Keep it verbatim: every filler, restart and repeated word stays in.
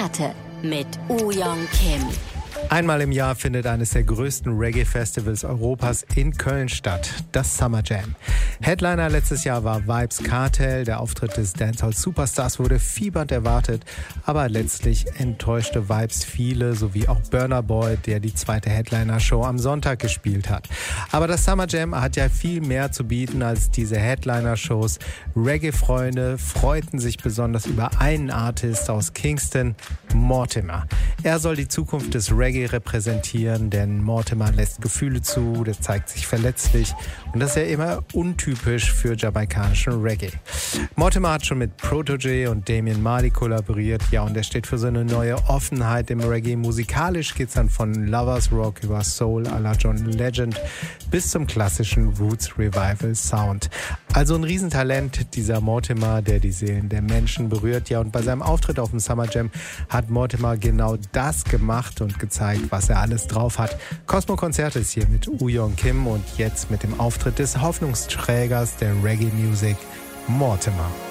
Karte mit Woo-Young Kim. Einmal im Jahr findet eines der größten Reggae-Festivals Europas in Köln statt, das Summer Jam. Headliner letztes Jahr war Vybz Kartel. Der Auftritt des Dancehall-Superstars wurde fiebernd erwartet, aber letztlich enttäuschte Vybz viele, sowie auch Burna Boy, der die zweite Headliner-Show am Sonntag gespielt hat. Aber das Summer Jam hat ja viel mehr zu bieten als diese Headliner-Shows. Reggae-Freunde freuten sich besonders über einen Artist aus Kingston, Mortimer. Er soll die Zukunft des Reggae repräsentieren, denn Mortimer lässt Gefühle zu, der zeigt sich verletzlich und das ist ja immer untypisch für jamaikanischen Reggae. Mortimer hat schon mit Protoje und Damian Marley kollaboriert, ja, und er steht für so eine neue Offenheit im Reggae. Musikalisch geht's dann von Lovers Rock über Soul à la John Legend bis zum klassischen Roots Revival Sound. Also ein Riesentalent, dieser Mortimer, der die Seelen der Menschen berührt, ja, und bei seinem Auftritt auf dem Summer Jam hat Mortimer genau das gemacht und gezeigt, was er alles drauf hat. Cosmo Konzert ist hier mit Woo-Young Kim und jetzt mit dem Auftritt des Hoffnungsträgers der Reggae Music, Mortimer.